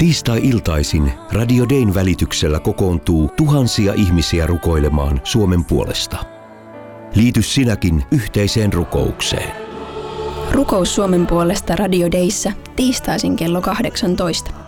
Tiistai-iltaisin Radio Dayn välityksellä kokoontuu tuhansia ihmisiä rukoilemaan Suomen puolesta. Liity sinäkin yhteiseen rukoukseen. Rukous Suomen puolesta Radio Dayssä tiistaisin kello 18.